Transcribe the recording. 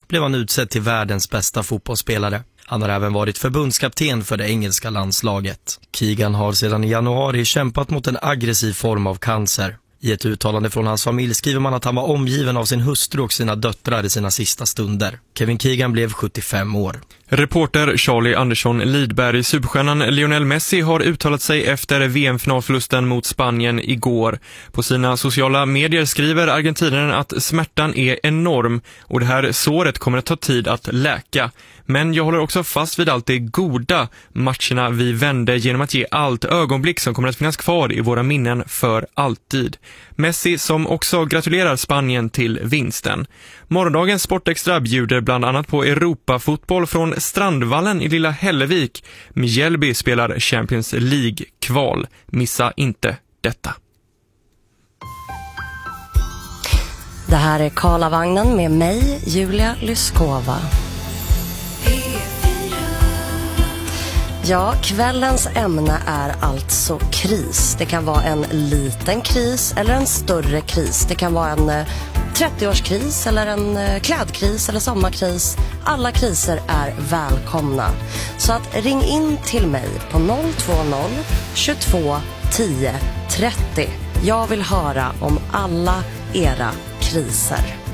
blev han utsedd till världens bästa fotbollsspelare. Han har även varit förbundskapten för det engelska landslaget. Keegan har sedan i januari kämpat mot en aggressiv form av cancer. I ett uttalande från hans familj skriver man att han var omgiven av sin hustru och sina döttrar i sina sista stunder. Kevin Keegan blev 75 år. Reporter Charlie Andersson Lidberg. Superstjärnan Lionel Messi har uttalat sig efter VM-finalförlusten mot Spanien igår. På sina sociala medier skriver argentinaren att smärtan är enorm och det här såret kommer att ta tid att läka. Men jag håller också fast vid allt det goda matcherna vi vände genom att ge allt ögonblick som kommer att finnas kvar i våra minnen för alltid. Messi som också gratulerar Spanien till vinsten. Morgondagens Sportextra bjuder bland annat på Europafotboll från Strandvallen i Lilla Hällevik. Mjällby spelar Champions League-kval. Missa inte detta. Det här är Karlavagnen med mig, Julia Lyskova. Ja, kvällens ämne är alltså kris. Det kan vara en liten kris eller en större kris. Det kan vara en 30-årskris eller en klädkris eller sommarkris. Alla kriser är välkomna. Så att ring in till mig på 020 22 10 30. Jag vill höra om alla era kriser.